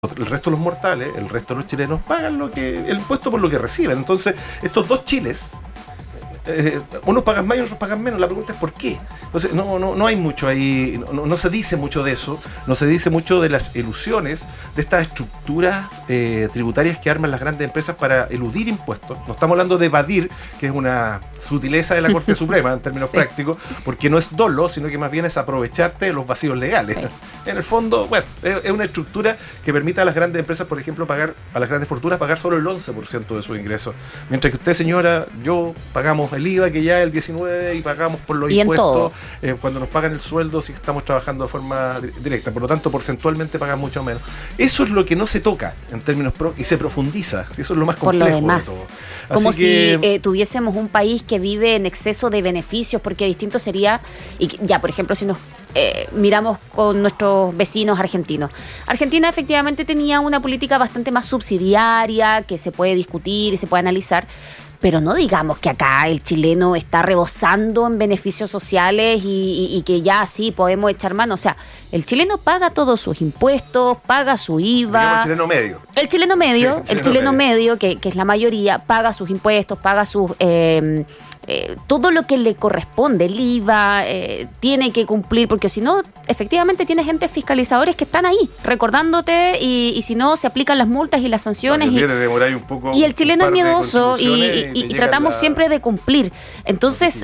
el resto de los mortales, el resto de los chilenos pagan el impuesto por lo que reciben. Entonces, estos dos Chiles, unos pagan más y otros pagan menos. La pregunta es ¿por qué? Entonces, no hay mucho ahí, no se dice mucho de eso, no se dice mucho de las ilusiones de estas estructuras tributarias que arman las grandes empresas para eludir impuestos. No estamos hablando de evadir, que es una sutileza de la Corte Suprema en términos prácticos, porque no es dolo, sino que más bien es aprovecharte de los vacíos legales. Sí. En el fondo, bueno, es una estructura que permite a las grandes empresas, por ejemplo, a las grandes fortunas pagar solo el 11% de sus ingresos. Mientras que usted, señora, yo pagamos el IVA, que ya es el 19%, y pagamos por los impuestos cuando nos pagan el sueldo si estamos trabajando de forma directa. Por lo tanto, porcentualmente pagan mucho menos. Eso es lo que no se toca en términos y se profundiza. Eso es lo más complejo. Por lo demás. De todo. Como si tuviésemos un país que vive en exceso de beneficios, porque distinto sería, y ya, por ejemplo, si nos miramos con nuestros vecinos argentinos. Argentina efectivamente tenía una política bastante más subsidiaria, que se puede discutir y se puede analizar, pero no digamos que acá el chileno está rebosando en beneficios sociales y que ya sí podemos echar mano. O sea, el chileno paga todos sus impuestos, paga su IVA. Digamos el chileno medio. El chileno medio, que es la mayoría, paga sus impuestos, paga sus... todo lo que le corresponde, el IVA, tiene que cumplir, porque si no, efectivamente tienes entes fiscalizadores que están ahí, recordándote, y si no, se aplican las multas y las sanciones. Y el chileno es miedoso y tratamos siempre de cumplir. Entonces,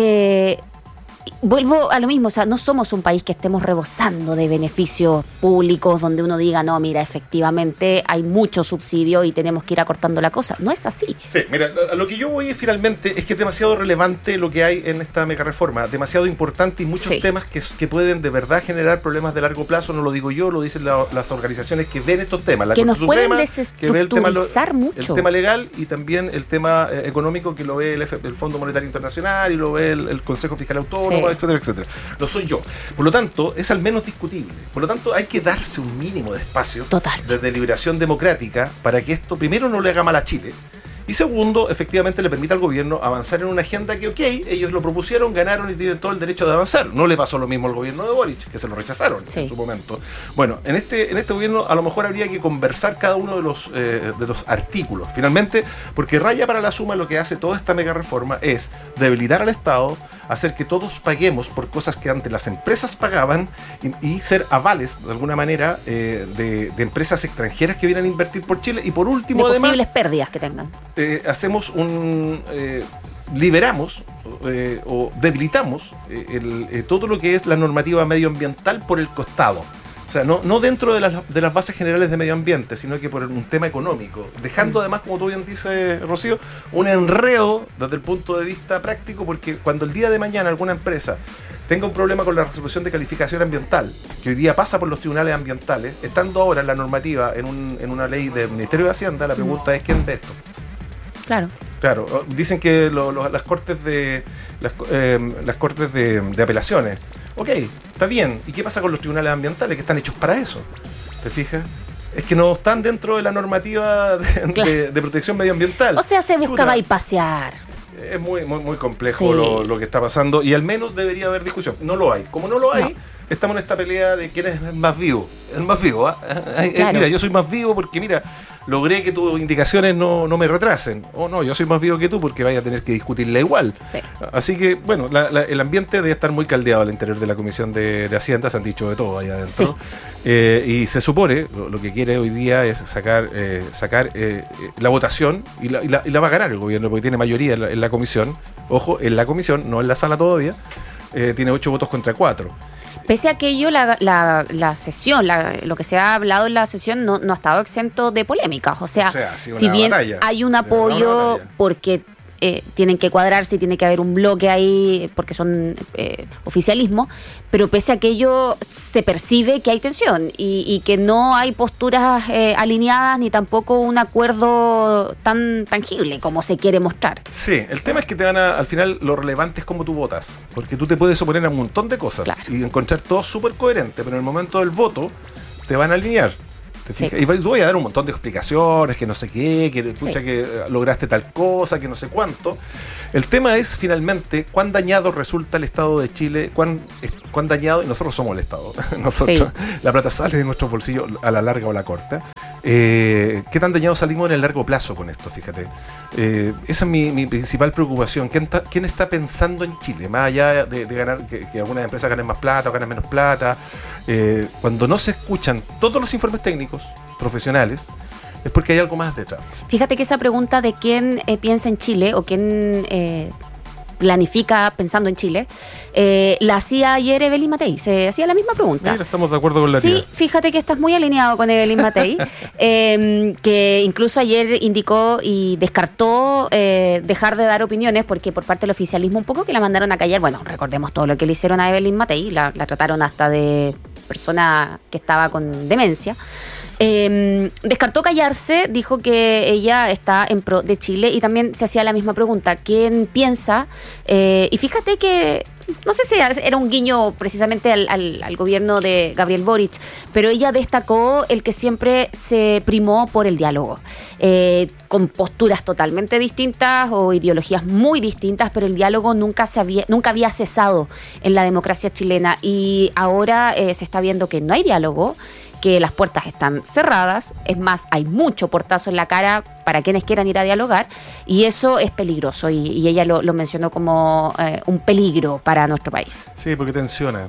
vuelvo a lo mismo, o sea, no somos un país que estemos rebosando de beneficios públicos donde uno diga, no, mira, efectivamente hay mucho subsidio y tenemos que ir acortando la cosa. No es así. Sí, mira, a lo que yo voy finalmente es que es demasiado relevante lo que hay en esta mega reforma, demasiado importante, y muchos temas que pueden de verdad generar problemas de largo plazo. No lo digo yo, lo dicen las organizaciones que ven estos temas. La que Corte nos pueden Suprema, desestructurizar mucho. El tema legal y también el tema económico, que lo ve el Fondo Monetario Internacional y lo ve el Consejo Fiscal Autónomo, etcétera, etcétera. Lo soy yo. Por lo tanto, es al menos discutible. Por lo tanto, hay que darse un mínimo de espacio de deliberación democrática para que esto, primero, no le haga mal a Chile, y segundo, efectivamente le permita al gobierno avanzar en una agenda que, ellos lo propusieron, ganaron y tienen todo el derecho de avanzar. No le pasó lo mismo al gobierno de Boric, que se lo rechazaron en su momento. Bueno, en este gobierno a lo mejor habría que conversar cada uno de los artículos, finalmente, porque raya para la suma lo que hace toda esta mega reforma es debilitar al Estado, hacer que todos paguemos por cosas que antes las empresas pagaban y ser avales, de alguna manera, de empresas extranjeras que vienen a invertir por Chile. Y por último, de además, posibles pérdidas que tengan. Hacemos liberamos o debilitamos todo lo que es la normativa medioambiental por el costado. O sea, no dentro de las bases generales de medio ambiente, sino que por un tema económico, dejando además, como tú bien dices, Rocío, un enredo desde el punto de vista práctico, porque cuando el día de mañana alguna empresa tenga un problema con la resolución de calificación ambiental, que hoy día pasa por los tribunales ambientales, estando ahora en la normativa en una ley del Ministerio de Hacienda, la pregunta es ¿quién ve esto? Claro, dicen que las cortes de apelaciones, está bien, ¿y qué pasa con los tribunales ambientales que están hechos para eso? ¿Te fijas? Es que no están dentro de la normativa de protección medioambiental. O sea, se buscaba pasear. Es muy complejo lo que está pasando, y al menos debería haber discusión. No lo hay. Como no lo hay, estamos en esta pelea de quién es el más vivo. El más vivo, Mira, yo soy más vivo porque, mira, logré que tus indicaciones no me retrasen. O no, yo soy más vivo que tú porque vaya a tener que discutirla igual. Sí. Así que, bueno, el ambiente debe estar muy caldeado al interior de la Comisión de Hacienda. Se han dicho de todo allá adentro. Sí. Y se supone, lo que quiere hoy día es sacar la votación, y la va a ganar el gobierno porque tiene mayoría en la comisión. Ojo, en la comisión, no en la sala todavía. Tiene 8 votos contra 4. Pese a que ello, la sesión, lo que se ha hablado en la sesión no ha estado exento de polémicas. O sea si bien hay un apoyo porque tienen que cuadrarse y tiene que haber un bloque ahí porque son oficialismo, pero pese a que ello se percibe que hay tensión y que no hay posturas alineadas ni tampoco un acuerdo tan tangible como se quiere mostrar. Sí, el tema es que al final lo relevante es cómo tú votas, porque tú te puedes oponer a un montón de cosas y encontrar todo súper coherente, pero en el momento del voto te van a alinear. ¿te fijas? Y voy a dar un montón de explicaciones, que no sé qué, que lograste tal cosa, que no sé cuánto. El tema es, finalmente, cuán dañado resulta el Estado de Chile, cuán dañado, y nosotros somos el Estado, nosotros, la plata sale de nuestros bolsillos a la larga o a la corta. ¿Qué tan dañados salimos en el largo plazo con esto? Fíjate. Esa es mi principal preocupación. ¿Quién está pensando en Chile? Más allá de ganar, que algunas empresas ganen más plata o ganen menos plata. Cuando no se escuchan todos los informes técnicos profesionales, es porque hay algo más detrás. Fíjate que esa pregunta de quién piensa en Chile o quién planifica pensando en Chile, la hacía ayer Evelyn Matei, se hacía la misma pregunta. Mira, estamos de acuerdo con la tía. Sí, fíjate que estás muy alineado con Evelyn Matei, que incluso ayer indicó y descartó dejar de dar opiniones, porque por parte del oficialismo un poco que la mandaron a callar. Bueno, recordemos todo lo que le hicieron a Evelyn Matei, la trataron hasta de persona que estaba con demencia. Descartó callarse, dijo que ella está en pro de Chile y también se hacía la misma pregunta, ¿quién piensa? Y fíjate que no sé si era un guiño precisamente al gobierno de Gabriel Boric, pero ella destacó el que siempre se primó por el diálogo, con posturas totalmente distintas o ideologías muy distintas, pero el diálogo nunca había cesado en la democracia chilena, y ahora se está viendo que no hay diálogo, que las puertas están cerradas, es más, hay mucho portazo en la cara para quienes quieran ir a dialogar, y eso es peligroso, y ella lo mencionó como un peligro para nuestro país. Sí, porque tensiona,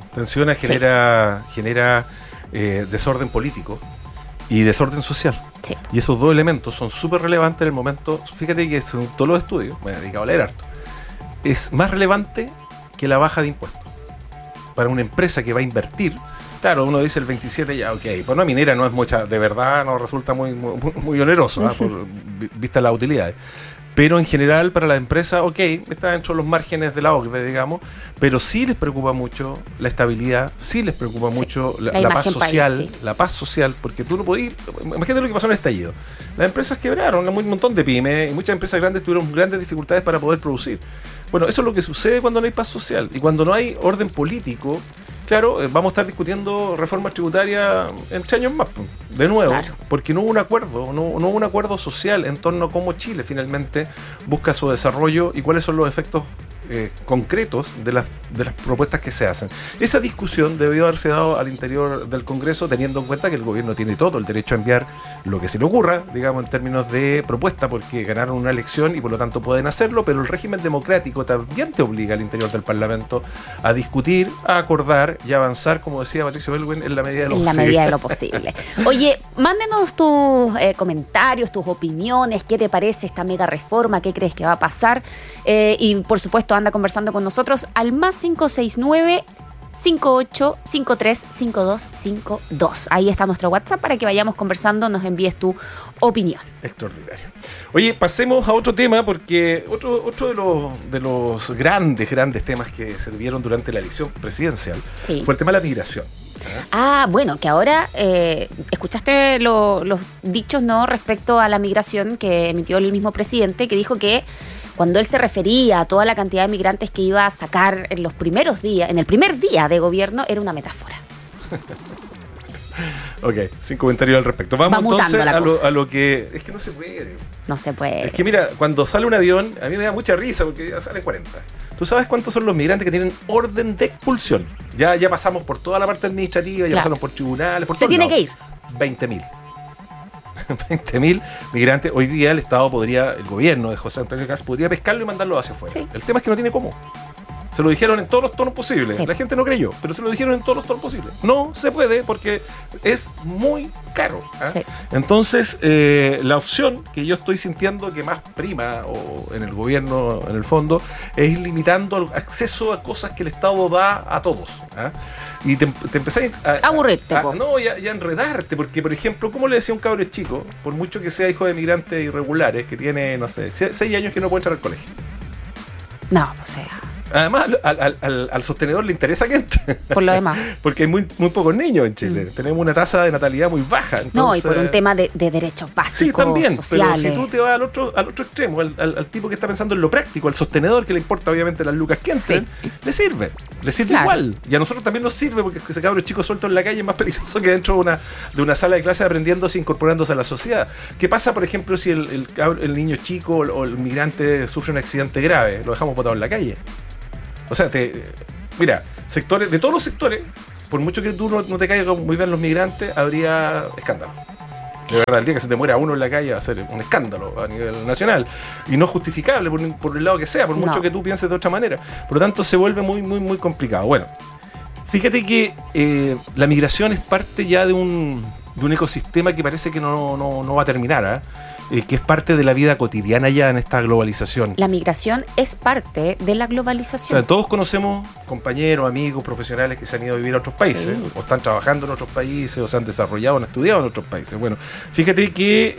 genera desorden político y desorden social. Sí. Y esos dos elementos son súper relevantes en el momento. Fíjate que según todos los estudios, me he dedicado a leer harto, es más relevante que la baja de impuestos. Para una empresa que va a invertir, claro, uno dice el 27, ya, ok, pues una minera no es mucha, de verdad no resulta muy oneroso, vista las utilidades. Pero en general para la empresa, ok, está dentro de los márgenes de la OCDE, digamos, pero sí les preocupa mucho la estabilidad, sí les preocupa mucho la paz social, país, sí. La paz social, porque tú no podías, imagínate lo que pasó en el estallido. Las empresas quebraron, un montón de pymes, y muchas empresas grandes tuvieron grandes dificultades para poder producir. Bueno, eso es lo que sucede cuando no hay paz social, y cuando no hay orden político. Claro, vamos a estar discutiendo reformas tributarias en 3 años más, de nuevo, claro. Porque no hubo un acuerdo, no hubo un acuerdo social en torno a cómo Chile finalmente busca su desarrollo y cuáles son los efectos concretos de las propuestas que se hacen. Esa discusión debió haberse dado al interior del Congreso, teniendo en cuenta que el gobierno tiene todo el derecho a enviar lo que se le ocurra, digamos, en términos de propuesta, porque ganaron una elección y por lo tanto pueden hacerlo, pero el régimen democrático también te obliga al interior del Parlamento a discutir, a acordar y a avanzar, como decía Patricio Belwen, en la medida de lo posible. En la medida de lo posible. Oye, mándenos tus comentarios, tus opiniones, qué te parece esta mega reforma, qué crees que va a pasar, y por supuesto anda conversando con nosotros al más 569-5853-5252. Ahí está nuestro WhatsApp para que vayamos conversando, nos envíes tu opinión. Extraordinario. Oye, pasemos a otro tema, porque otro de los grandes temas que se vieron durante la elección presidencial fue el tema de la migración. Bueno, que ahora escuchaste los dichos, ¿no?, respecto a la migración que emitió el mismo presidente, que dijo que cuando él se refería a toda la cantidad de migrantes que iba a sacar en los primeros días, en el primer día de gobierno, era una metáfora. Ok, sin comentarios al respecto. Vamos entonces a lo que... Es que no se puede. No se puede. Es que mira, cuando sale un avión, a mí me da mucha risa porque ya salen 40. ¿Tú sabes cuántos son los migrantes que tienen orden de expulsión? Ya pasamos por toda la parte administrativa, ya pasaron por tribunales, por todo. Se tiene que ir. 20.000. 20.000 migrantes. Hoy día el Estado el gobierno de José Antonio Kast podría pescarlo y mandarlo hacia afuera. Sí. El tema es que no tiene cómo. Se lo dijeron en todos los tonos posibles. Sí. La gente no creyó, pero se lo dijeron en todos los tonos posibles. No se puede porque es muy caro. Sí. Entonces, la opción que yo estoy sintiendo que más prima o en el gobierno, en el fondo, es ir limitando el acceso a cosas que el Estado da a todos. Y te empezás a aburrirte. Y a enredarte, porque, por ejemplo, ¿cómo le decía un cabro chico, por mucho que sea hijo de migrantes irregulares, que tiene, no sé, 6 años que no puede entrar al colegio? No, o sea... Además, al sostenedor le interesa que entre. Por lo demás. Porque hay muy pocos niños en Chile. Tenemos una tasa de natalidad muy baja. Entonces, no, y por un tema de derechos básicos, sí, también, sociales. Pero si tú te vas al otro extremo, al tipo que está pensando en lo práctico, al sostenedor que le importa obviamente las lucas que entren, le sirve claro. Igual. Y a nosotros también nos sirve porque ese cabro chico suelto en la calle es más peligroso que dentro de una sala de clase aprendiéndose e incorporándose a la sociedad. ¿Qué pasa, por ejemplo, si el niño chico o el migrante sufre un accidente grave? Lo dejamos botado en la calle. O sea, mira, sectores, de todos los sectores, por mucho que tú no te caigas muy bien los migrantes, habría escándalo. De verdad, el día que se te muera uno en la calle va a ser un escándalo a nivel nacional. Y no justificable por el lado que sea, por mucho que tú pienses de otra manera. Por lo tanto, se vuelve muy, muy, muy complicado. Bueno, fíjate que la migración es parte ya de un ecosistema que parece que no va a terminar, que es parte de la vida cotidiana ya en esta globalización. La migración es parte de la globalización. O sea, todos conocemos compañeros, amigos, profesionales que se han ido a vivir a otros países, o están trabajando en otros países, o se han desarrollado o han estudiado en otros países. Bueno, fíjate que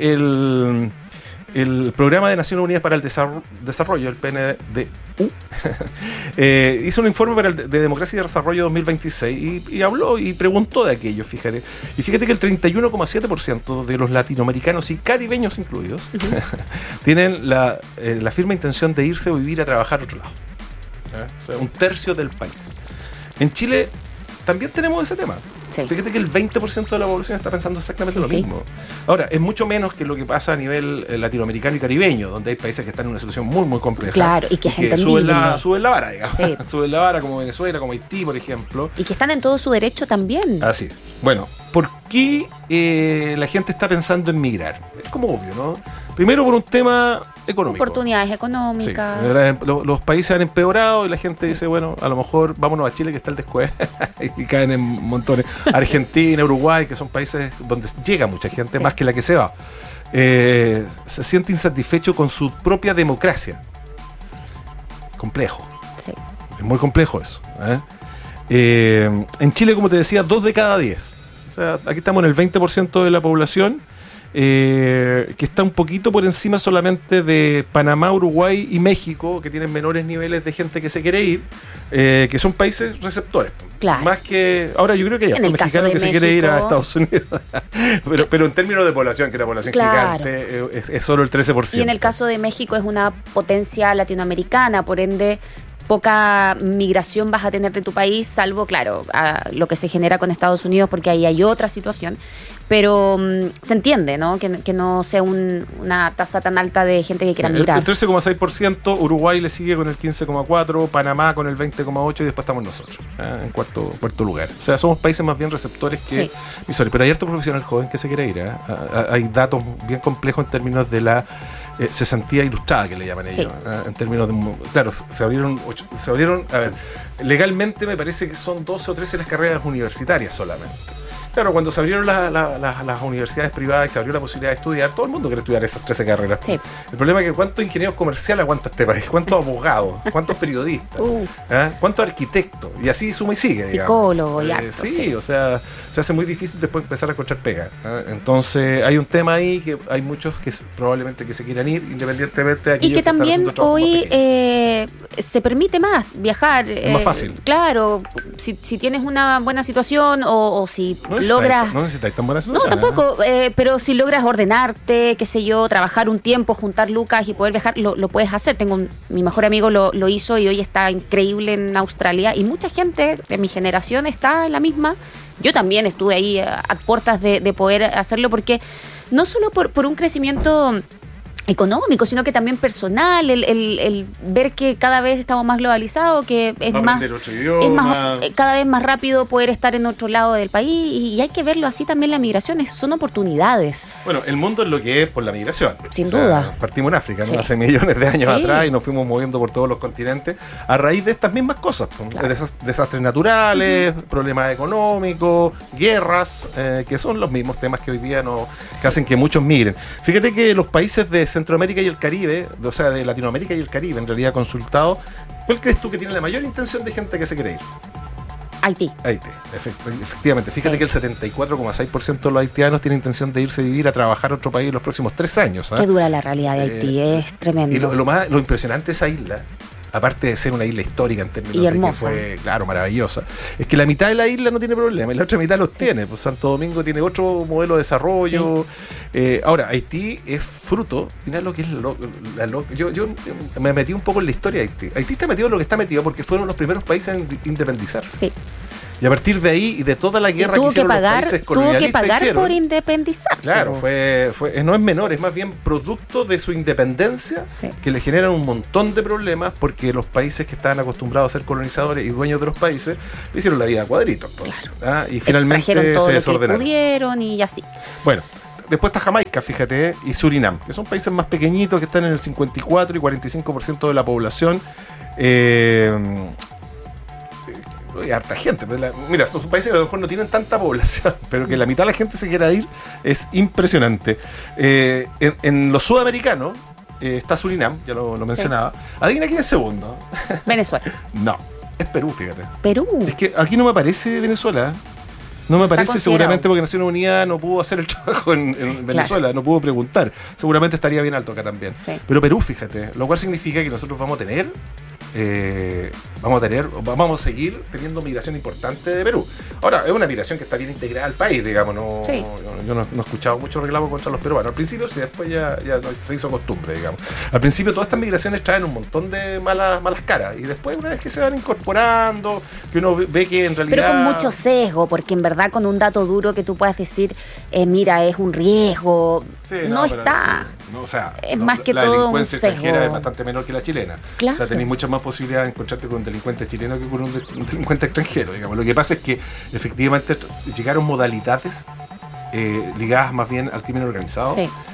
el Programa de Naciones Unidas para el Desarrollo, el PNDU, hizo un informe de Democracia y Desarrollo 2026 y habló y preguntó de aquello, fíjate. Y fíjate que el 31,7% de los latinoamericanos y caribeños incluidos tienen la firme intención de irse o vivir a trabajar a otro lado. O sea, un tercio del país. En Chile también tenemos ese tema. Sí. Fíjate que el 20% de la población está pensando exactamente lo mismo. Ahora, es mucho menos que lo que pasa a nivel latinoamericano y caribeño, donde hay países que están en una situación muy, muy compleja. Claro, y que es entendible. Suben la vara, digamos. Sí. Suben la vara, como Venezuela, como Haití, por ejemplo. Y que están en todo su derecho también. Así es. Bueno, ¿por qué la gente está pensando en migrar? Es como obvio, ¿no? Primero por un tema económico. Oportunidades económicas. Sí. Los países han empeorado y la gente dice, bueno, a lo mejor vámonos a Chile, que está el descueve, y caen en montones. Argentina, Uruguay, que son países donde llega mucha gente, más que la que se va. Se siente insatisfecho con su propia democracia. Complejo. Sí. Es muy complejo eso. En Chile, como te decía, 2 de cada 10. O sea, aquí estamos en el 20% de la población, que está un poquito por encima solamente de Panamá, Uruguay y México, que tienen menores niveles de gente que se quiere ir, que son países receptores. Claro. Más que ahora yo creo que hay un mexicano que se quiere ir a Estados Unidos. pero en términos de población, que la población gigante es solo el 13%. Y en el caso de México es una potencia latinoamericana, por ende poca migración vas a tener de tu país, salvo, claro, lo que se genera con Estados Unidos, porque ahí hay otra situación. Pero se entiende, ¿no? Que no sea una tasa tan alta de gente que quiera migrar. El 13,6%, Uruguay le sigue con el 15,4%, Panamá con el 20,8% y después estamos nosotros, en cuarto lugar. O sea, somos países más bien receptores que emisores. Pero hay harto profesional joven que se quiere ir. Hay datos bien complejos en términos de la cesantía ilustrada, que le llaman ellos. En términos de... Claro, se abrieron, a ver, legalmente me parece que son 12 o 13 las carreras universitarias solamente. Claro, cuando se abrieron las universidades privadas y se abrió la posibilidad de estudiar, todo el mundo quiere estudiar esas 13 carreras. Sí. El problema es que ¿cuántos ingenieros comerciales aguanta este país? ¿Cuántos abogados? ¿Cuántos periodistas? ¿Cuántos arquitectos? Y así suma y sigue, psicólogo y harto, sí, o sea, se hace muy difícil después empezar a encontrar pega. Entonces, hay un tema ahí que hay muchos que probablemente que se quieran ir, independientemente de aquellos y que también hoy se permite más viajar. Es más fácil. Claro, si tienes una buena situación o si logras... No necesitas tan buena situación. No, tampoco, pero si logras ordenarte, qué sé yo, trabajar un tiempo, juntar lucas y poder viajar, lo puedes hacer. Mi mejor amigo lo hizo y hoy está increíble en Australia y mucha gente de mi generación está en la misma. Yo también estuve ahí a puertas de poder hacerlo porque no solo por un crecimiento económico, sino que también personal, el ver que cada vez estamos más globalizados, que es más cada vez más rápido poder estar en otro lado del país y hay que verlo así también. Las migraciones son oportunidades. Bueno, el mundo es lo que es por la migración. Sin duda. Partimos en África, ¿no? Hace millones de años atrás y nos fuimos moviendo por todos los continentes a raíz de estas mismas cosas, desastres naturales, problemas económicos, guerras, que son los mismos temas que hoy día que hacen que muchos migren. Fíjate que los países de Centroamérica y el Caribe, o sea, de Latinoamérica y el Caribe, en realidad consultado, ¿cuál crees tú que tiene la mayor intención de gente que se quiere ir? Haití, efectivamente. Fíjate que el 74,6% de los haitianos tiene intención de irse a vivir, a trabajar a otro país en los próximos 3 años. Qué dura la realidad de Haití, es tremendo. Y lo impresionante de esa isla aparte de ser una isla histórica en términos y hermosa, de que fue, claro, maravillosa, es que la mitad de la isla no tiene problema y la otra mitad los tiene. Pues Santo Domingo tiene otro modelo de desarrollo. Ahora, Haití es fruto, mirá lo que es yo me metí un poco en la historia de Haití. Haití está metido en lo que está metido porque fueron los primeros países en independizarse. Sí. Y a partir de ahí y de toda la guerra que hicieron los países colonialistas, tuvo que pagar por independizarse. Claro, no es menor, es más bien producto de su independencia que le generan un montón de problemas porque los países que estaban acostumbrados a ser colonizadores y dueños de los países le hicieron la vida a cuadritos. Claro. Y finalmente se desordenaron. Lo que pudieron y así. Bueno. Después está Jamaica, fíjate, y Surinam, que son países más pequeñitos que están en el 54 y 45% de la población. Hay harta gente. Mira, estos países a lo mejor no tienen tanta población, pero que la mitad de la gente se quiera ir es impresionante. En los sudamericanos está Surinam, ya lo mencionaba. Adivina quién es segundo. Venezuela. No, es Perú, fíjate. Perú. Es que aquí no me aparece Venezuela. No me parece, seguramente porque Naciones Unidas no pudo hacer el trabajo en Venezuela, no pudo preguntar. Seguramente estaría bien alto acá también. Sí. Pero Perú, fíjate, lo cual significa que nosotros vamos a seguir teniendo migración importante de Perú. Ahora, es una migración que está bien integrada al país, digamos. Yo no he escuchado mucho reclamo contra los peruanos. Al principio, sí, después ya se hizo costumbre, digamos. Al principio, todas estas migraciones traen un montón de malas caras. Y después, una vez que se van incorporando, que uno ve que en realidad... Pero con mucho sesgo, porque en verdad con un dato duro que tú puedas decir, mira, es un riesgo, no está. Es más que todo un sesgo. La delincuencia extranjera es bastante menor que la chilena. Claro. O sea, tenéis muchas más posibilidades de encontrarte con un delincuente chileno que con un delincuente extranjero, digamos. Lo que pasa es que efectivamente llegaron modalidades ligadas más bien al crimen organizado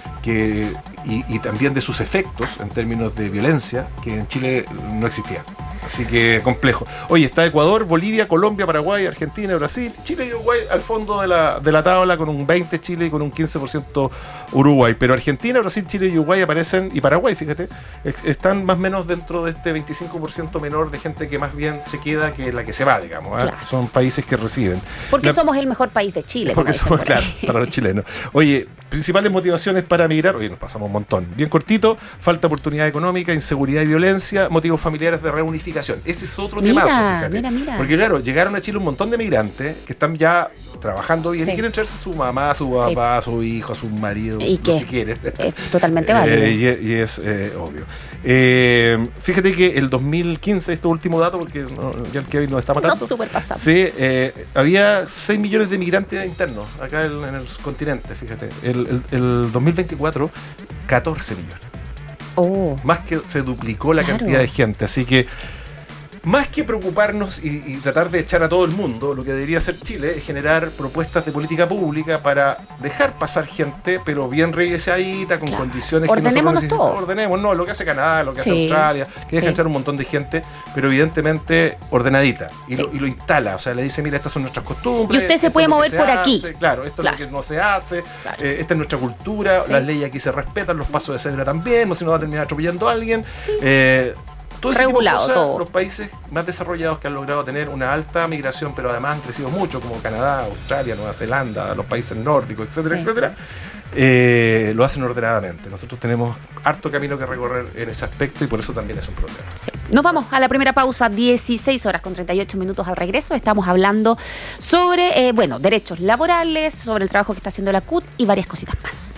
y también de sus efectos en términos de violencia que en Chile no existía. Así que complejo. Oye, está Ecuador, Bolivia, Colombia, Paraguay, Argentina, Brasil, Chile y Uruguay al fondo de la tabla con un 20% Chile y con un 15% Uruguay. Pero Argentina, Brasil, Chile y Uruguay aparecen, y Paraguay, fíjate, están más o menos dentro de este 25% menor de gente que más bien se queda que la que se va, digamos. Claro. Son países que reciben. Porque somos el mejor país de Chile. Porque somos, claro, para los chilenos. Oye, principales motivaciones para migrar. Oye, nos pasamos un montón. Bien cortito, falta de oportunidad económica, inseguridad y violencia, motivos familiares de reunificación. Ese es otro temazo, fíjate. Mira. Porque claro, llegaron a Chile un montón de migrantes que están ya trabajando bien y quieren traerse a su mamá, a su papá, a su hijo, a su marido, ¿y qué? Lo que quieren. Totalmente válido. Y es obvio. Fíjate que el 2015, este último dato, porque ya el Kevin nos está matando. No, súper pasado. Sí, había 6 millones de migrantes internos acá en el continente, fíjate. El 2024, 14 millones. Más que se duplicó la cantidad de gente, así que más que preocuparnos y tratar de echar a todo el mundo, lo que debería hacer Chile es generar propuestas de política pública para dejar pasar gente, pero bien revisadita, con condiciones que nosotros ordenemos, no, lo que hace Canadá, lo que hace Australia, que deja echar un montón de gente, pero evidentemente ordenadita, y lo instala, o sea, le dice, mira, estas son nuestras costumbres. Y usted se puede mover por aquí. Claro, esto es lo que no se hace, esta es nuestra cultura, las leyes aquí se respetan, los pasos de cédula también, no se nos va a terminar atropellando a alguien. Todo ese regulado tipo de cosas, todo. Los países más desarrollados que han logrado tener una alta migración, pero además han crecido mucho, como Canadá, Australia, Nueva Zelanda, los países nórdicos, etcétera, etcétera, lo hacen ordenadamente. Nosotros tenemos harto camino que recorrer en ese aspecto y por eso también es un problema. Sí. Nos vamos a la primera pausa, 16 horas con 38 minutos al regreso. Estamos hablando sobre derechos laborales, sobre el trabajo que está haciendo la CUT y varias cositas más.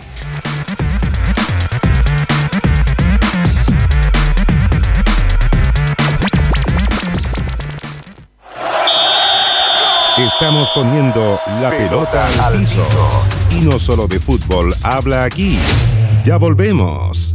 Estamos poniendo la pelota al piso. Y no solo de fútbol habla aquí. Ya volvemos.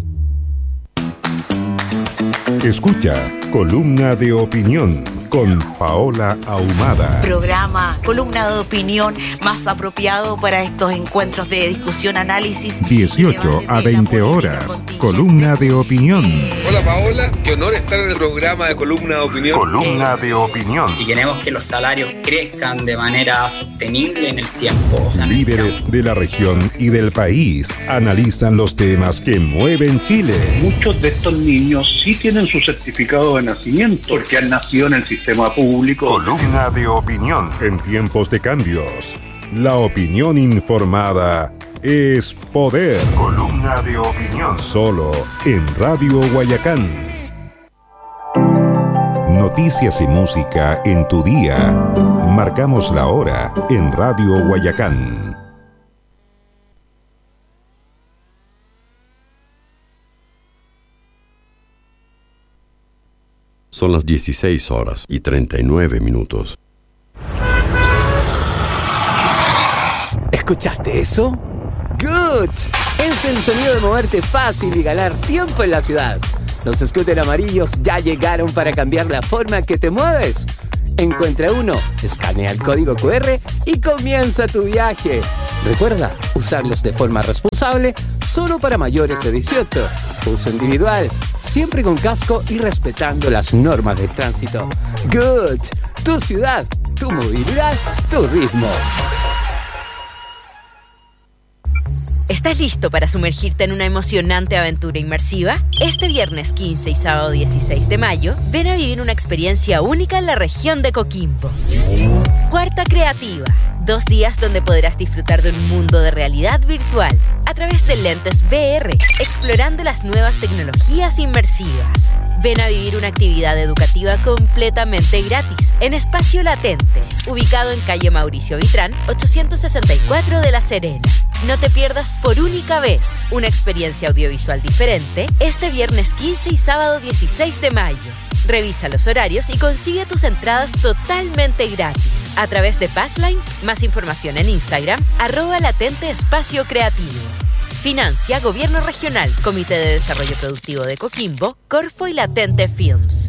Escucha Columna de Opinión con Paola Ahumada. Programa, columna de opinión más apropiado para estos encuentros de discusión, análisis. 18 a 20 horas. Columna de Opinión. Hola Paola, qué honor estar en el programa de Columna de Opinión. Columna de Opinión. Si queremos que los salarios crezcan de manera sostenible en el tiempo. Líderes de la región y del país analizan los temas que mueven Chile. Muchos de estos niños sí tienen su certificado de nacimiento porque han nacido en el sistema público. Columna de Opinión. En tiempos de cambios, la opinión informada es poder. Columna de Opinión. Solo en Radio Guayacán. Noticias y música en tu día. Marcamos la hora en Radio Guayacán. Son las 16:39. ¿Escuchaste eso? ¡Good! Es el sonido de moverte fácil y ganar tiempo en la ciudad. Los scooters amarillos ya llegaron para cambiar la forma que te mueves. Encuentra uno, escanea el código QR y comienza tu viaje. Recuerda, usarlos de forma responsable, solo para mayores de 18. Uso individual, siempre con casco y respetando las normas de tránsito. Good. Tu ciudad, tu movilidad, tu ritmo. ¿Estás listo para sumergirte en una emocionante aventura inmersiva? Este viernes 15 y sábado 16 de mayo, ven a vivir una experiencia única en la región de Coquimbo. Cuarta Creativa. 2 días donde podrás disfrutar de un mundo de realidad virtual a través de lentes VR, explorando las nuevas tecnologías inmersivas. Ven a vivir una actividad educativa completamente gratis en Espacio Latente, ubicado en calle Mauricio Vitrán, 864 de La Serena. No te pierdas por única vez una experiencia audiovisual diferente este viernes 15 y sábado 16 de mayo. Revisa los horarios y consigue tus entradas totalmente gratis a través de Passline. Más información en Instagram, @Latente Espacio Creativo. Financia Gobierno Regional, Comité de Desarrollo Productivo de Coquimbo, Corfo y Latente Films.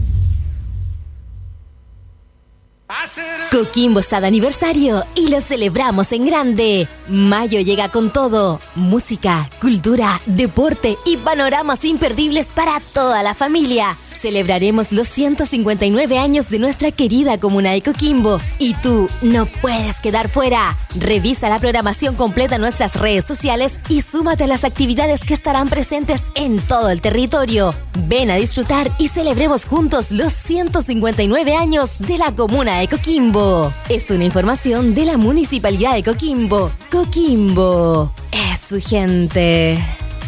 Coquimbo está de aniversario y lo celebramos en grande. Mayo llega con todo: música, cultura, deporte y panoramas imperdibles para toda la familia. Celebraremos los 159 años de nuestra querida comuna de Coquimbo y tú no puedes quedar fuera. Revisa la programación completa en nuestras redes sociales y súmate a las actividades que estarán presentes en todo el territorio. Ven a disfrutar y celebremos juntos los 159 años de la comuna de Coquimbo. Es una información de la Municipalidad de Coquimbo. Coquimbo es su gente.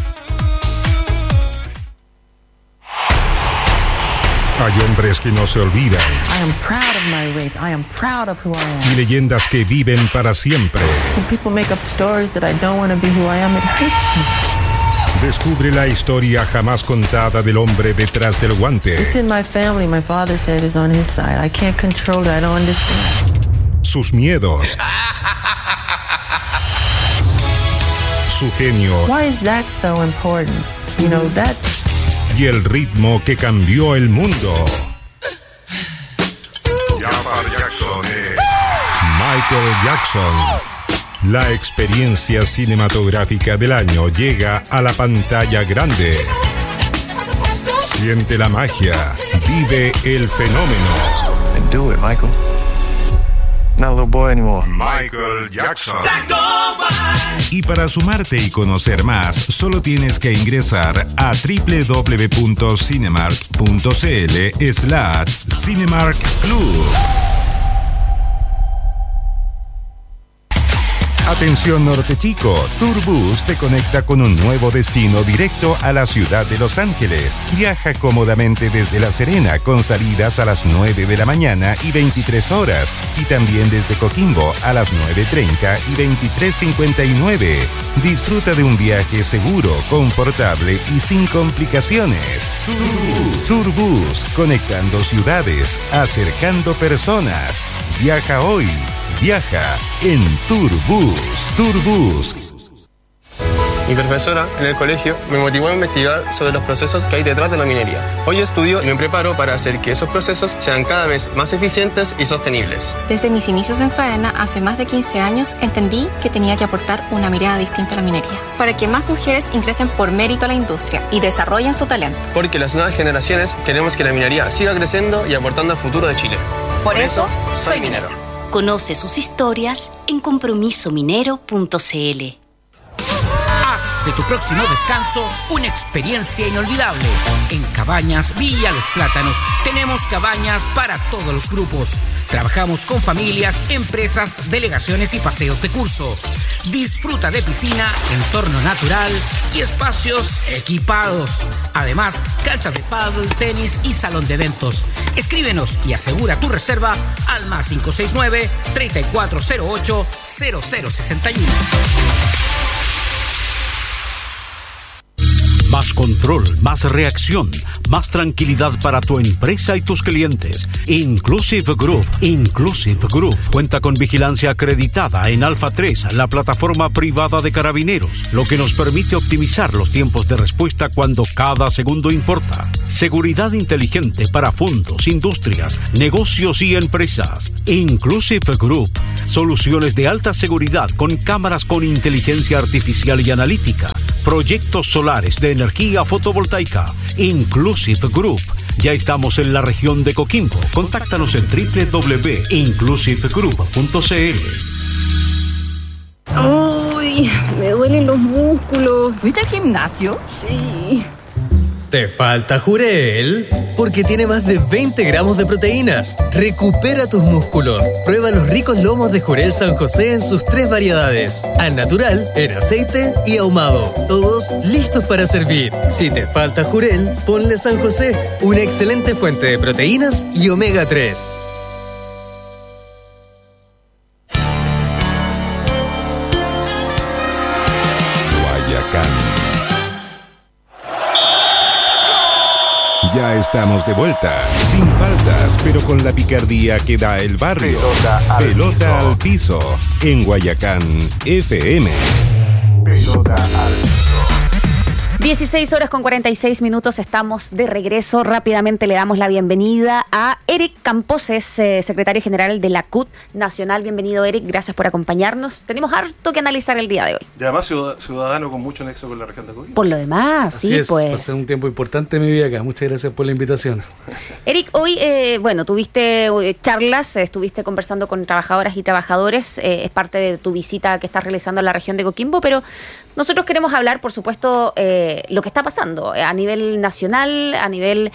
Hay hombres que no se olvidan. I am proud of my race. I am proud of who I am. Y leyendas que viven para siempre. When people make up stories that I don't want to be who I am, it hurts me. Descubre la historia jamás contada del hombre detrás del guante. It's in my family. My father said it's on his side. I can't control it. I don't understand. Sus miedos. Su genio. Why is that so important? You know, that's... Y el ritmo que cambió el mundo. Michael Jackson. La experiencia cinematográfica del año llega a la pantalla grande. Siente la magia. Vive el fenómeno. And do it, Michael. Not a little boy anymore. Michael Jackson. Y para sumarte y conocer más, solo tienes que ingresar a www.cinemark.cl/Cinemark Club. Atención Norte Chico, Tourbus te conecta con un nuevo destino directo a la ciudad de Los Ángeles. Viaja cómodamente desde La Serena con salidas a las 9 de la mañana y 23 horas y también desde Coquimbo a las 9:30 y 23:59. Disfruta de un viaje seguro, confortable y sin complicaciones. Tourbus, conectando ciudades, acercando personas. Viaja hoy. Viaja en Tourbus. Tourbus. Mi profesora en el colegio me motivó a investigar sobre los procesos que hay detrás de la minería. Hoy estudio y me preparo para hacer que esos procesos sean cada vez más eficientes y sostenibles. Desde mis inicios en Faena, hace más de 15 años, entendí que tenía que aportar una mirada distinta a la minería, para que más mujeres ingresen por mérito a la industria y desarrollen su talento. Porque las nuevas generaciones queremos que la minería siga creciendo y aportando al futuro de Chile. Por eso, soy minero. Conoce sus historias en compromisominero.cl. Haz de tu próximo descanso una experiencia inolvidable. En Cabañas Villa Los Plátanos tenemos cabañas para todos los grupos. Trabajamos con familias, empresas, delegaciones y paseos de curso. Disfruta de piscina, entorno natural y espacios equipados. Además, canchas de pádel, tenis y salón de eventos. Escríbenos y asegura tu reserva al más 569-3408-0061. Más control, más reacción, más tranquilidad para tu empresa y tus clientes. Inclusive Group. Inclusive Group cuenta con vigilancia acreditada en Alfa 3, la plataforma privada de carabineros, lo que nos permite optimizar los tiempos de respuesta cuando cada segundo importa. Seguridad inteligente para fondos, industrias, negocios y empresas. Inclusive Group. Soluciones de alta seguridad con cámaras con inteligencia artificial y analítica. Proyectos solares de energía fotovoltaica. Inclusive Group. Ya estamos en la región de Coquimbo. Contáctanos en www.inclusivegroup.cl. Uy, me duelen los músculos. ¿Fuiste al gimnasio? Sí. ¿Te falta Jurel? Porque tiene más de 20 gramos de proteínas. Recupera tus músculos. Prueba los ricos lomos de Jurel San José en sus 3 variedades. Al natural, en aceite y ahumado. Todos listos para servir. Si te falta Jurel, ponle San José. Una excelente fuente de proteínas y omega 3. Ya estamos de vuelta, sin faltas, pero con la picardía que da el barrio. Pelota al piso, en Guayacán FM. Pelota al piso. 16:46, estamos de regreso. Rápidamente le damos la bienvenida a Eric Campos, es secretario general de la CUT Nacional. Bienvenido, Eric, gracias por acompañarnos. Tenemos harto que analizar el día de hoy. Y además ciudadano con mucho nexo con la región de Coquimbo. Por lo demás, así sí, es, pues. Va a ser un tiempo importante en mi vida acá. Muchas gracias por la invitación. Eric, hoy, tuviste charlas, estuviste conversando con trabajadoras y trabajadores, es parte de tu visita que estás realizando en la región de Coquimbo, pero nosotros queremos hablar, por supuesto, lo que está pasando a nivel nacional, a nivel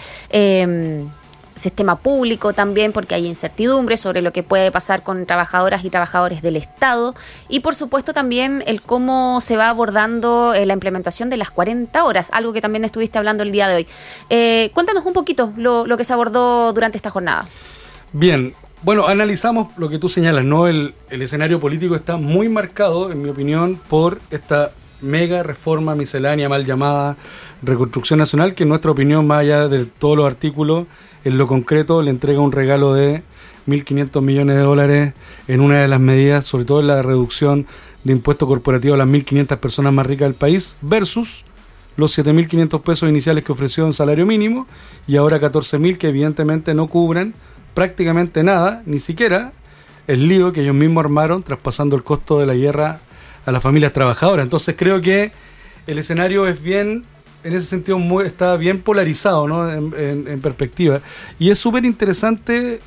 sistema público también, porque hay incertidumbre sobre lo que puede pasar con trabajadoras y trabajadores del Estado, y por supuesto también el cómo se va abordando la implementación de las 40 horas, algo que también estuviste hablando el día de hoy. Cuéntanos un poquito lo que se abordó durante esta jornada. Bien. Bueno, analizamos lo que tú señalas, ¿no? El escenario político está muy marcado, en mi opinión, por esta mega reforma miscelánea mal llamada Reconstrucción Nacional, que en nuestra opinión, más allá de todos los artículos, en lo concreto le entrega un regalo de 1.500 millones de dólares en una de las medidas, sobre todo en la reducción de impuesto corporativo a las 1.500 personas más ricas del país, versus los 7.500 pesos iniciales que ofreció en salario mínimo, y ahora 14.000 que evidentemente no cubren prácticamente nada, ni siquiera el lío que ellos mismos armaron traspasando el costo de la guerra a las familias trabajadoras. Entonces creo que el escenario es bien, en ese sentido está bien polarizado, ¿no? en perspectiva. Y es súper interesante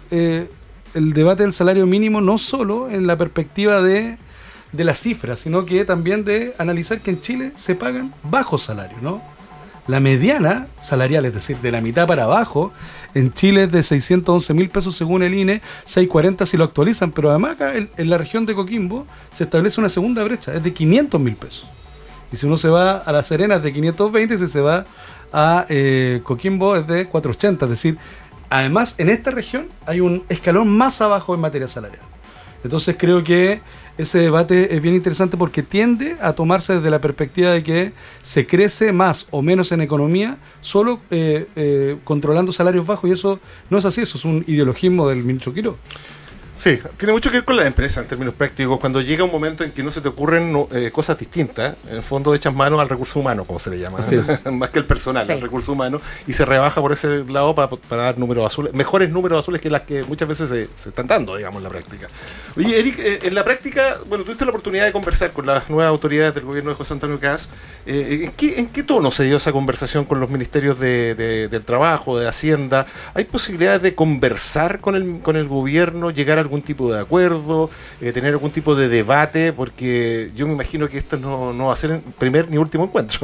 el debate del salario mínimo, no solo en la perspectiva de las cifras, sino que también de analizar que en Chile se pagan bajos salarios, ¿no? La mediana salarial, es decir, de la mitad para abajo, en Chile es de 611.000 pesos según el INE, 640 si lo actualizan, pero además acá en la región de Coquimbo se establece una segunda brecha, es de 500.000 pesos. Y si uno se va a La Serena es de 520, si se va a Coquimbo es de 480, es decir, además en esta región hay un escalón más abajo en materia salarial. Entonces creo que ese debate es bien interesante porque tiende a tomarse desde la perspectiva de que se crece más o menos en economía solo controlando salarios bajos, y eso no es así, eso es un ideologismo del ministro Quiroga. Sí, tiene mucho que ver con la empresa en términos prácticos. Cuando llega un momento en que no se te ocurren cosas distintas, en el fondo echas mano al recurso humano, como se le llama, más que el personal, sí. El recurso humano, y se rebaja por ese lado para dar números azules, mejores números azules que las que muchas veces se están dando, digamos, en la práctica. Oye, Eric, en la práctica, bueno, tuviste la oportunidad de conversar con las nuevas autoridades del gobierno de José Antonio Kast. ¿En qué tono se dio esa conversación con los ministerios del Trabajo, de Hacienda? ¿Hay posibilidades de conversar con el gobierno, llegar a algún tipo de acuerdo, tener algún tipo de debate? Porque yo me imagino que esto no va a ser el primer ni último encuentro.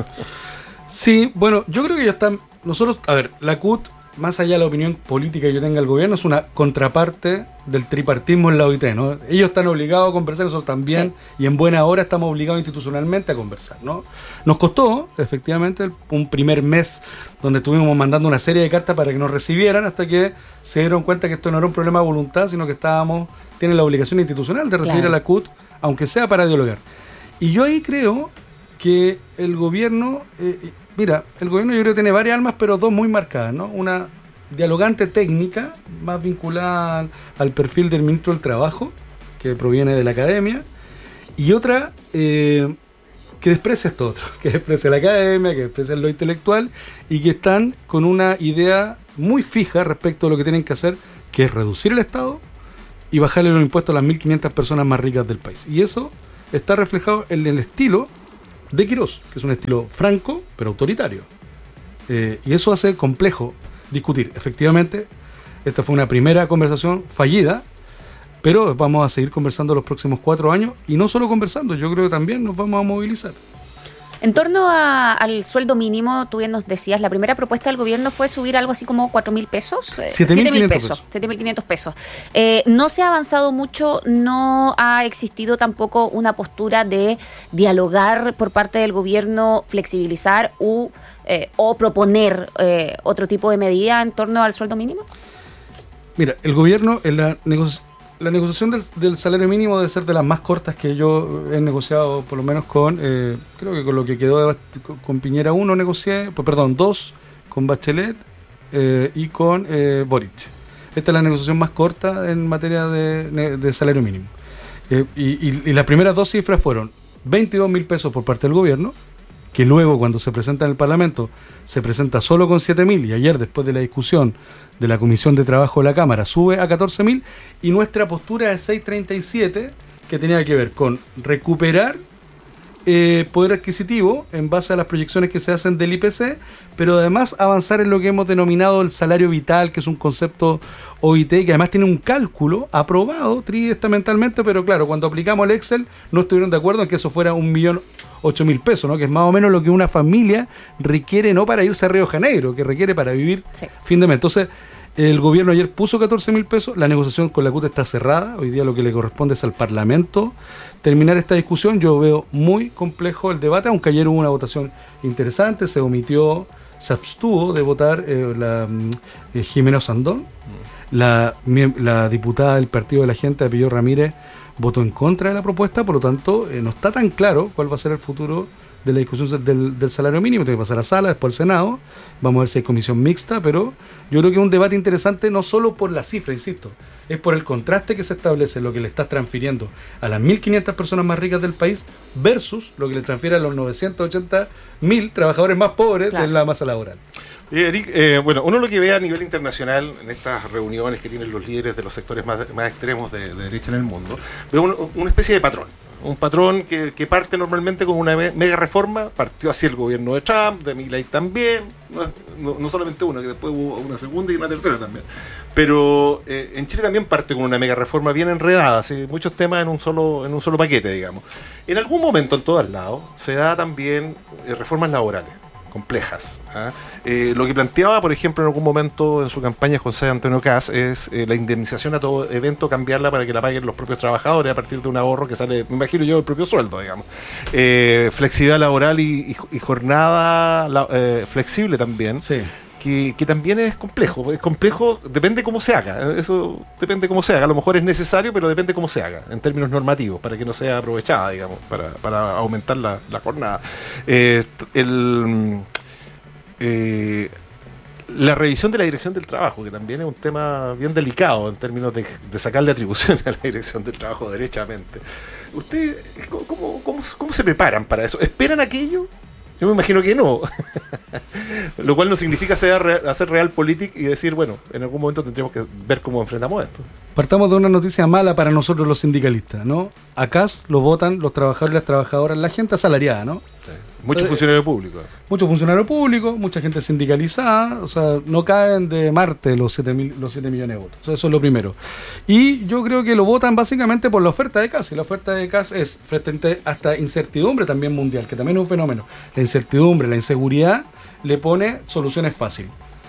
Sí, bueno, yo creo que ya están. Nosotros, a ver, la CUT, más allá de la opinión política que yo tenga el gobierno, es una contraparte del tripartismo en la OIT, ¿no? Ellos están obligados a conversar, nosotros también, sí. Y en buena hora estamos obligados institucionalmente a conversar, ¿no? Nos costó, efectivamente, un primer mes donde estuvimos mandando una serie de cartas para que nos recibieran, hasta que se dieron cuenta que esto no era un problema de voluntad, sino que tienen la obligación institucional de recibir a la CUT, aunque sea para dialogar. Y yo ahí creo que el gobierno... el gobierno yo creo que tiene varias almas, pero dos muy marcadas, ¿no? Una dialogante técnica, más vinculada al perfil del ministro del Trabajo, que proviene de la academia, y otra que desprecia esto otro, que desprecia la academia, que desprecia lo intelectual, y que están con una idea muy fija respecto a lo que tienen que hacer, que es reducir el Estado y bajarle los impuestos a las 1.500 personas más ricas del país. Y eso está reflejado en el estilo de Quirós, que es un estilo franco, pero autoritario. Y eso hace complejo discutir. Efectivamente, esta fue una primera conversación fallida, pero vamos a seguir conversando los próximos 4 años, y no solo conversando, yo creo que también nos vamos a movilizar. En torno al sueldo mínimo, tú bien nos decías, la primera propuesta del gobierno fue subir algo así como 4.000 pesos. 7.000 pesos. 7.500 pesos. No se ha avanzado mucho, no ha existido tampoco una postura de dialogar por parte del gobierno, flexibilizar o proponer otro tipo de medida en torno al sueldo mínimo. Mira, el gobierno en la negociación del salario mínimo debe ser de las más cortas que yo he negociado, por lo menos creo que con lo que quedó con Piñera 1 negocié, 2 con Bachelet y con Boric. Esta es la negociación más corta en materia de salario mínimo. Y las primeras 2 cifras fueron 22.000 pesos por parte del gobierno, que luego cuando se presenta en el Parlamento se presenta solo con 7.000, y ayer después de la discusión de la Comisión de Trabajo de la Cámara sube a 14.000, y nuestra postura es 6.37, que tenía que ver con recuperar poder adquisitivo en base a las proyecciones que se hacen del IPC, pero además avanzar en lo que hemos denominado el salario vital, que es un concepto OIT que además tiene un cálculo aprobado triestamentalmente, pero claro, cuando aplicamos el Excel no estuvieron de acuerdo en que eso fuera 1.008.000 pesos, ¿no? Que es más o menos lo que una familia requiere, no para irse a Río de Janeiro, que requiere para vivir fin de mes. Entonces, el gobierno ayer puso 14.000 pesos, la negociación con la CUT está cerrada, hoy día lo que le corresponde es al Parlamento terminar esta discusión. Yo veo muy complejo el debate, aunque ayer hubo una votación interesante, se abstuvo de votar Jimena Sandón, la diputada del Partido de la Gente, Apellido Ramírez, votó en contra de la propuesta, por lo tanto no está tan claro cuál va a ser el futuro de la discusión del salario mínimo. Tiene que pasar a sala, después al Senado, vamos a ver si hay comisión mixta, pero yo creo que es un debate interesante no solo por la cifra, insisto, es por el contraste que se establece lo que le estás transfiriendo a las 1.500 personas más ricas del país versus lo que le transfiere a los 980.000 trabajadores más pobres de la masa laboral. Eric, uno lo que ve a nivel internacional en estas reuniones que tienen los líderes de los sectores más extremos de derecha en el mundo, ve una especie de patrón. Un patrón que parte normalmente con una mega reforma. Partió así el gobierno de Trump, de Milley también, no solamente una, que después hubo una segunda y una tercera también. Pero en Chile también parte con una mega reforma bien enredada, ¿sí? Muchos temas en un solo paquete, digamos. En algún momento en todos lados se da también reformas laborales complejas. Lo que planteaba, por ejemplo, en algún momento en su campaña José Antonio Caz es la indemnización a todo evento, cambiarla para que la paguen los propios trabajadores a partir de un ahorro que sale, me imagino yo, del propio sueldo, digamos. Flexibilidad laboral y jornada flexible también. Sí. Que también es complejo, depende cómo se haga, eso depende cómo se haga, a lo mejor es necesario, pero depende cómo se haga, en términos normativos, para que no sea aprovechada, digamos, para aumentar la jornada. La revisión de la Dirección del Trabajo, que también es un tema bien delicado en términos de sacarle atribuciones a la Dirección del Trabajo derechamente. ¿Ustedes cómo se preparan para eso? ¿Esperan aquello? Yo me imagino que no. Lo cual no significa hacer realpolitik y decir, bueno, en algún momento tendremos que ver cómo enfrentamos esto. Partamos de una noticia mala para nosotros los sindicalistas, ¿no? Acá lo votan los trabajadores y las trabajadoras, la gente asalariada, ¿no? Sí. Muchos funcionarios públicos. Muchos funcionarios públicos, mucha gente sindicalizada, o sea, no caen de Marte los 7 millones de votos. O sea, eso es lo primero. Y yo creo que lo votan básicamente por la oferta de CAS. Y la oferta de CAS es frente a esta incertidumbre también mundial, que también es un fenómeno. La incertidumbre, la inseguridad, le pone soluciones fáciles.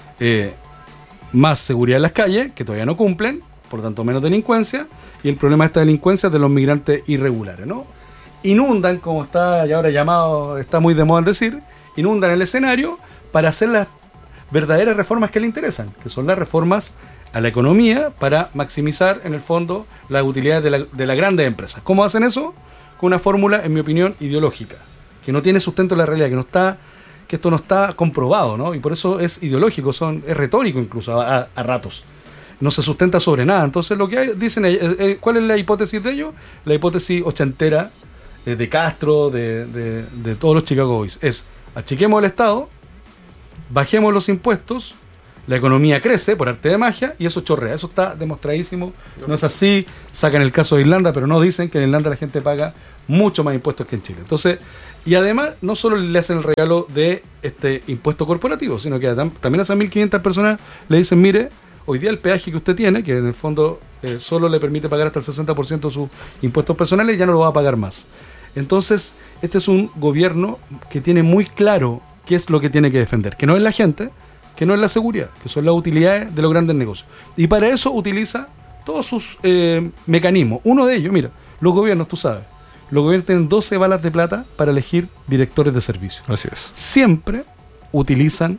Más seguridad en las calles, que todavía no cumplen, por lo tanto menos delincuencia, y el problema de esta delincuencia es de los migrantes irregulares, ¿no? Inundan, como está ya ahora llamado, está muy de moda el decir, inundan el escenario para hacer las verdaderas reformas que le interesan, que son las reformas a la economía para maximizar, en el fondo, las utilidades de las grandes empresas. ¿Cómo hacen eso? Con una fórmula, en mi opinión, ideológica, que no tiene sustento en la realidad, que esto no está comprobado, ¿no? Y por eso es ideológico, es retórico incluso a ratos. No se sustenta sobre nada. Entonces lo que dicen, ¿cuál es la hipótesis de ellos? La hipótesis ochentera de Castro, de todos los Chicago Boys, es: achiquemos el Estado, bajemos los impuestos, la economía crece por arte de magia y eso chorrea. Eso está demostradísimo. No es así. Sacan el caso de Irlanda, pero no dicen que en Irlanda la gente paga mucho más impuestos que en Chile. Entonces, y además no solo le hacen el regalo de este impuesto corporativo, sino que también a esas 1.500 personas le dicen: mire, hoy día el peaje que usted tiene, que en el fondo solo le permite pagar hasta el 60% de sus impuestos personales, ya no lo va a pagar más. Entonces, este es un gobierno que tiene muy claro qué es lo que tiene que defender, que no es la gente, que no es la seguridad, que son las utilidades de los grandes negocios. Y para eso utiliza todos sus mecanismos. Uno de ellos, mira, los gobiernos, tú sabes, los gobiernos tienen 12 balas de plata para elegir directores de servicio. Así es. Siempre utilizan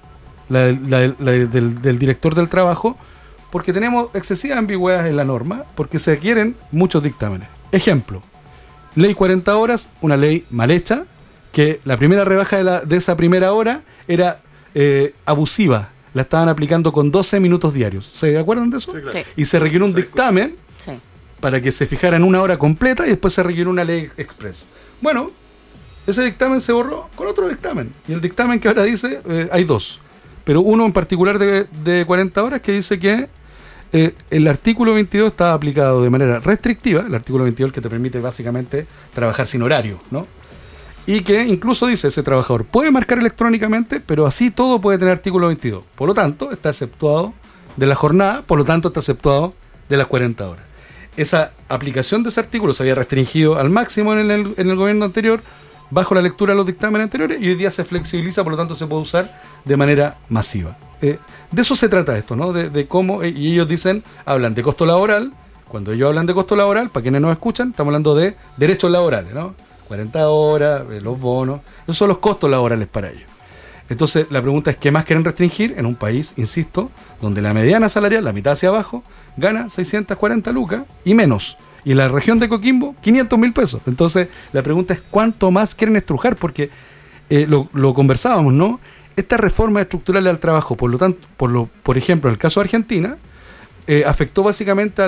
del director del trabajo, porque tenemos excesivas ambigüedades en la norma, porque se quieren muchos dictámenes. Ejemplo: ley 40 horas, una ley mal hecha, que la primera rebaja de esa primera hora era abusiva, la estaban aplicando con 12 minutos diarios. ¿Se acuerdan de eso? Sí, claro. Y se requiere un dictamen para que se fijara en una hora completa y después se requiere una ley express. Bueno, ese dictamen se borró con otro dictamen, y el dictamen que ahora dice, hay dos, pero uno en particular de 40 horas que dice que el artículo 22 está aplicado de manera restrictiva, el artículo 22 que te permite básicamente trabajar sin horario, ¿no? Y que incluso dice: ese trabajador puede marcar electrónicamente, pero así todo puede tener artículo 22. Por lo tanto, está exceptuado de la jornada, por lo tanto está exceptuado de las 40 horas. Esa aplicación de ese artículo se había restringido al máximo en el gobierno anterior, bajo la lectura de los dictámenes anteriores, y hoy día se flexibiliza, por lo tanto se puede usar de manera masiva. De eso se trata esto, ¿no? De cómo, y ellos hablan de costo laboral. Cuando ellos hablan de costo laboral, para quienes nos escuchan, estamos hablando de derechos laborales, ¿no? 40 horas, los bonos, esos son los costos laborales para ellos. Entonces la pregunta es: ¿qué más quieren restringir en un país, insisto, donde la mediana salarial, la mitad hacia abajo, gana 640 lucas y menos? Y en la región de Coquimbo, 500.000 pesos. Entonces, la pregunta es: ¿cuánto más quieren estrujar? Porque lo conversábamos, ¿no? Esta reforma estructural al trabajo, por lo tanto, por ejemplo, en el caso de Argentina, afectó básicamente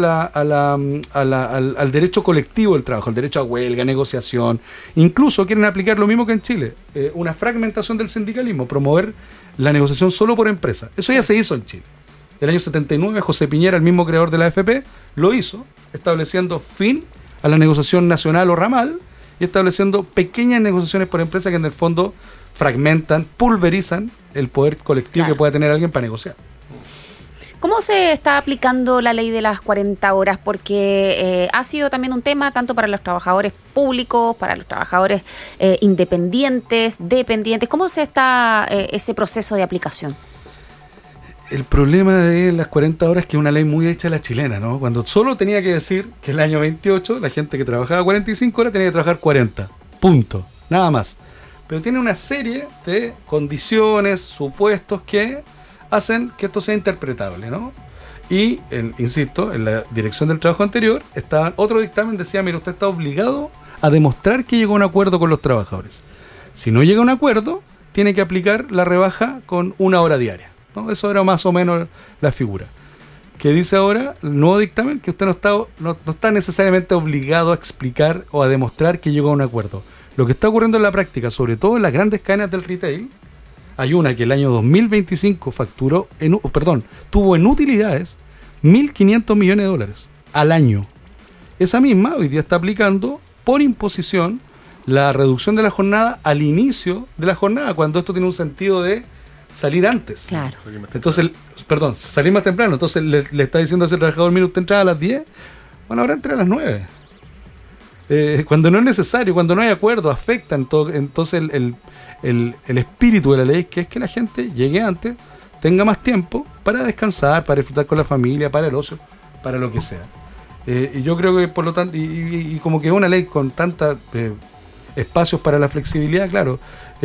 al derecho colectivo del trabajo, el derecho a huelga, negociación. Incluso quieren aplicar lo mismo que en Chile, una fragmentación del sindicalismo, promover la negociación solo por empresa. Eso ya se hizo en Chile. El año 79, José Piñera, el mismo creador de la AFP, lo hizo, estableciendo fin a la negociación nacional o ramal y estableciendo pequeñas negociaciones por empresa que en el fondo fragmentan, pulverizan el poder colectivo que pueda tener alguien para negociar. ¿Cómo se está aplicando la ley de las 40 horas? Porque ha sido también un tema tanto para los trabajadores públicos, para los trabajadores independientes, dependientes. ¿Cómo se está ese proceso de aplicación? El problema de las 40 horas es que es una ley muy hecha a la chilena, ¿no? Cuando solo tenía que decir que el año 28 la gente que trabajaba 45 horas tenía que trabajar 40. Punto. Nada más. Pero tiene una serie de condiciones, supuestos que hacen que esto sea interpretable, ¿no? Y, insisto, en la dirección del trabajo anterior, otro dictamen decía: mira, usted está obligado a demostrar que llegó a un acuerdo con los trabajadores. Si no llega a un acuerdo, tiene que aplicar la rebaja con 1 hora diaria, ¿no? Eso era más o menos la figura. Que dice ahora el nuevo dictamen que usted no está necesariamente obligado a explicar o a demostrar que llegó a un acuerdo. Lo que está ocurriendo en la práctica, sobre todo en las grandes cadenas del retail, hay una que el año 2025 tuvo en utilidades $1.500 millones al año. Esa misma hoy día está aplicando por imposición la reducción de la jornada al inicio de la jornada, cuando esto tiene un sentido de salir antes. Claro. Entonces, salir más temprano. Entonces le está diciendo a ese trabajador, mira, usted entra a las 10, bueno, ahora entra a las 9. Cuando no es necesario, cuando no hay acuerdo, afecta entonces el espíritu de la ley, que es que la gente llegue antes, tenga más tiempo para descansar, para disfrutar con la familia, para el ocio, para lo que sea. Y yo creo que por lo tanto, y como que una ley con tantos espacios para la flexibilidad, claro,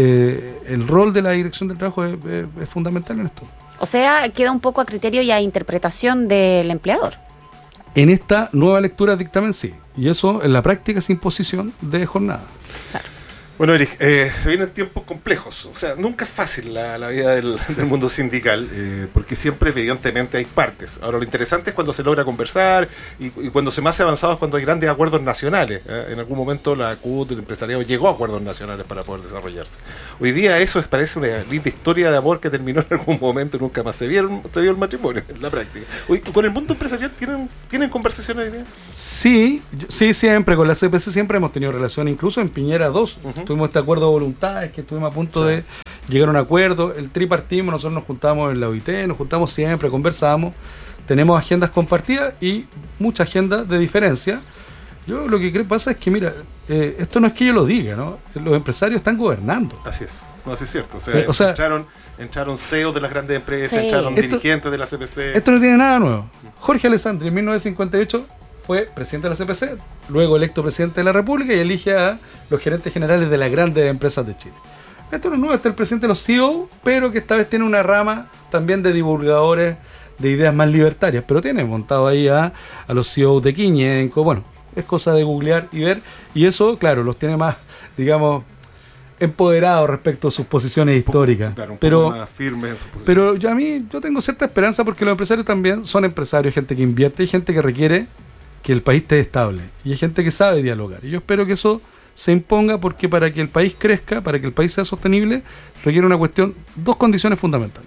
el rol de la dirección del trabajo es fundamental en esto. O sea, queda un poco a criterio y a interpretación del empleador. En esta nueva lectura de dictamen sí, y eso en la práctica es imposición de jornada. Claro. Bueno, Eric, se vienen tiempos complejos. O sea, nunca es fácil la vida del mundo sindical, porque siempre, evidentemente, hay partes. Ahora, lo interesante es cuando se logra conversar y cuando se más avanzado es cuando hay grandes acuerdos nacionales. En algún momento la CUT, el empresariado, llegó a acuerdos nacionales para poder desarrollarse. Hoy día eso parece una linda historia de amor que terminó en algún momento y nunca más se vio el matrimonio en la práctica. Hoy, ¿con el mundo empresarial tienen conversaciones? Sí, siempre. Con la CPC siempre hemos tenido relación, incluso en Piñera 2. Tuvimos este acuerdo de voluntades que estuvimos a punto de llegar a un acuerdo. El tripartismo, nosotros nos juntamos en la OIT, nos juntamos siempre, conversamos, tenemos agendas compartidas y mucha agenda de diferencia. Yo lo que creo pasa es que, mira, esto no es que yo lo diga, ¿no? Los empresarios están gobernando. Así es, no, así es cierto. O sea, entraron CEOs de las grandes empresas, entraron dirigentes de la CPC. Esto no tiene nada nuevo. Jorge Alessandri en 1958 fue presidente de la CPC, luego electo presidente de la República y elige a los gerentes generales de las grandes empresas de Chile. Esto no es nuevo, está el presidente de los CEO, pero que esta vez tiene una rama también de divulgadores de ideas más libertarias, pero tiene montado ahí a los CEO de Quiñenco. Bueno, es cosa de googlear y ver, y eso, claro, los tiene más, digamos, empoderados respecto a sus posiciones históricas. Claro, un poco más firmes en sus posiciones. Pero yo tengo cierta esperanza porque los empresarios también son empresarios, gente que invierte y gente que requiere que el país esté estable. Y hay gente que sabe dialogar. Y yo espero que eso se imponga porque para que el país crezca, para que el país sea sostenible, requiere dos condiciones fundamentales.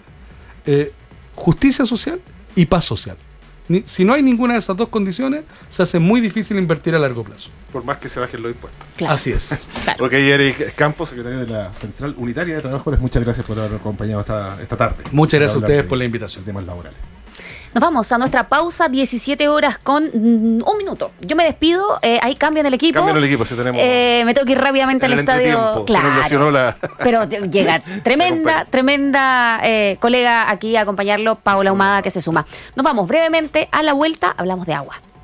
Justicia social y paz social. Si no hay ninguna de esas dos condiciones, se hace muy difícil invertir a largo plazo. Por más que se bajen los impuestos. Claro. Así es. Claro. Ok, Eric Campos, secretario de la Central Unitaria de Trabajadores, muchas gracias por habernos acompañado esta tarde. Muchas gracias a ustedes por la invitación. Temas laborales. Nos vamos a nuestra pausa, 17 horas con 1 minuto. Yo me despido, hay cambio en el equipo. Cambio en el equipo, si tenemos. Me tengo que ir rápidamente al estadio. Claro. Pero llega tremenda colega aquí a acompañarlo, Paola Humada, que se suma. Nos vamos brevemente, a la vuelta hablamos de agua.